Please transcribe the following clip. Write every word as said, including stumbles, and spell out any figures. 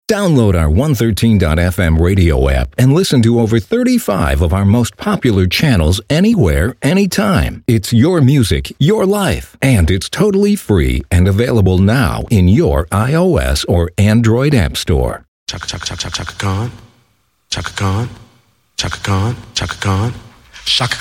Download our one thirteen dot f m radio app and listen to over thirty-five of our most popular channels anywhere, anytime. It's your music, your life, and it's totally free and available now in your iOS or Android app store. Chaka Chaka Chaka Chaka Khan, Chaka Khan, Chaka Khan, Chaka Khan, Chaka